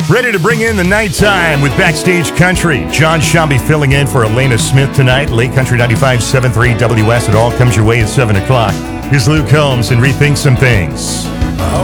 Ready to bring in the nighttime with Backstage Country. John Shambi filling in for Elena Smith tonight. Late Country 95.73 WS. It all comes your way at 7 o'clock. Here's Luke Combs and Rethink Some Things.